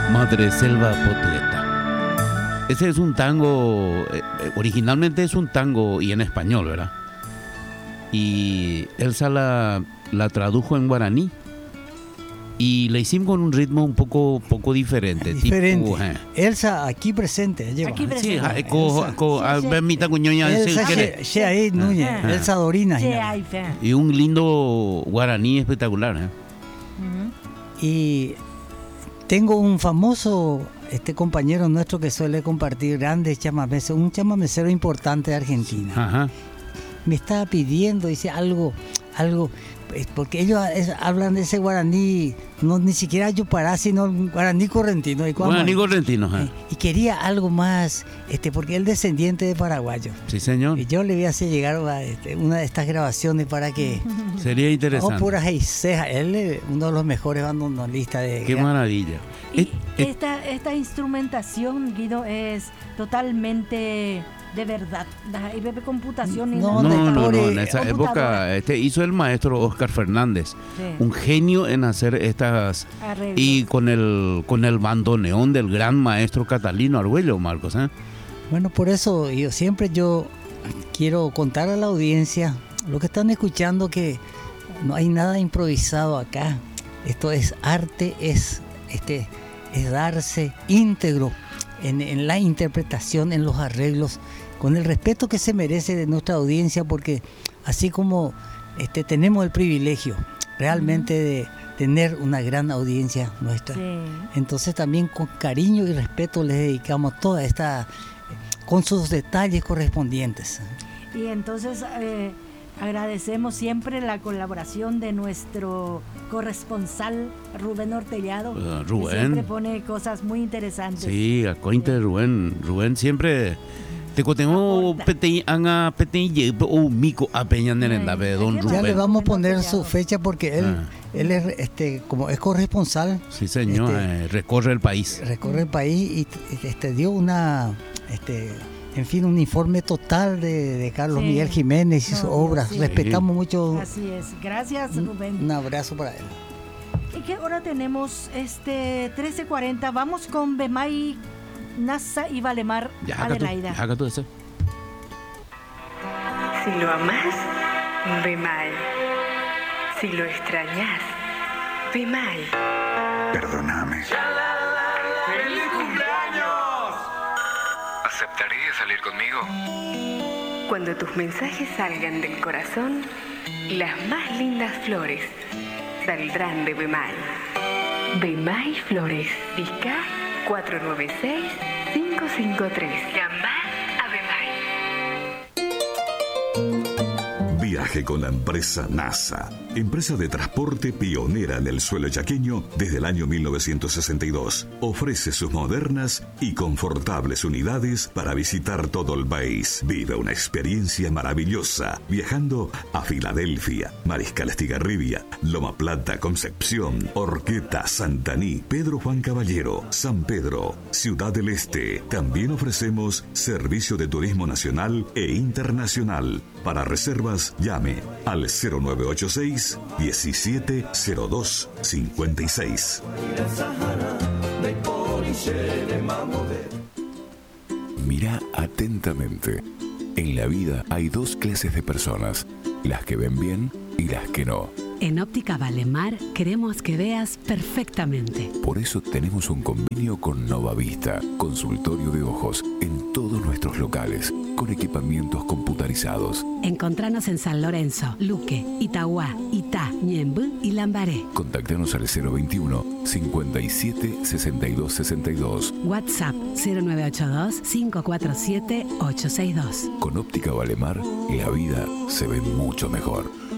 Madre Selva Potleta. Ese es un tango, originalmente es un tango y en español, ¿verdad? Y Elsa la tradujo en guaraní y le hicimos con un ritmo un poco diferente. Diferente. Tipo, Elsa aquí presente. Lleva. Sí, Elsa Núñez, Ah. Elsa Dorina. y un lindo guaraní espectacular. Y tengo un famoso compañero nuestro que suele compartir grandes chamamés, un chamamecero importante de Argentina. Ajá. Me estaba pidiendo, dice algo, porque ellos hablan de ese guaraní, no ni siquiera Yupará, sino guaraní correntino. Guaraní correntino, y quería algo más, porque él es descendiente de paraguayo. Sí, señor. Y yo le voy a hacer llegar una de estas grabaciones para que... Sería interesante. Puras Eiceja, él es uno de los mejores bandoneonistas de... Qué maravilla. Y esta instrumentación, Guido, es totalmente de verdad. Y bebe computación. No, en esa época hizo el maestro Oscar Fernández, un genio en hacer estas arreglos. Y con el bandoneón del gran maestro Catalino Argüello, Marcos. Bueno, por eso yo quiero contar a la audiencia, lo que están escuchando, que no hay nada improvisado acá. Esto es arte, es darse íntegro en la interpretación, en los arreglos, con el respeto que se merece de nuestra audiencia, porque así como tenemos el privilegio realmente de tener una gran audiencia nuestra, entonces también con cariño y respeto les dedicamos toda esta, con sus detalles correspondientes. Y entonces agradecemos siempre la colaboración de nuestro corresponsal Rubén Hortellado, Rubén. que siempre pone cosas muy interesantes. Sí, a Cointe Rubén siempre te tengo mico a peña en la de don Rubén. Ya le vamos a poner su fecha porque él es como es corresponsal. Sí, señor, recorre el país. Recorre el país y dio una un informe total de Carlos Miguel Jiménez y sus obras. Respetamos mucho. Así es. Gracias, Rubén. Un abrazo para él. ¿Y qué hora tenemos? 13:40. Vamos con Bemay, Nasa y Valemar. Adelaida. Haga tú eso. Si lo amás, Bemay. Si lo extrañas, Bemay. Perdóname. ¡Feliz cumpleaños! ¿Aceptarías salir conmigo? Cuando tus mensajes salgan del corazón, las más lindas flores saldrán de Bemay. Bemay Flores, Disca 496-553. Llamá a Bemay. Viaje con la empresa NASA, empresa de transporte pionera en el suelo chaqueño desde el año 1962. Ofrece sus modernas y confortables unidades para visitar todo el país. Vive una experiencia maravillosa viajando a Filadelfia, Mariscal Estigarribia, Loma Plata, Concepción, Horqueta, Santaní, Pedro Juan Caballero, San Pedro, Ciudad del Este. También ofrecemos servicio de turismo nacional e internacional. Para reservas, llame al 0986 1702 56. Mira atentamente. En la vida hay dos clases de personas, las que ven bien y las que no. En Óptica Valemar queremos que veas perfectamente. Por eso tenemos un convenio con Nova Vista, consultorio de ojos en todos nuestros locales, con equipamientos computarizados. Encontranos en San Lorenzo, Luque, Itagua, Itá, Ñemby y Lambaré. Contactanos al 021 57 62 62. WhatsApp 0982 547 862. Con Óptica Valemar, la vida se ve mucho mejor.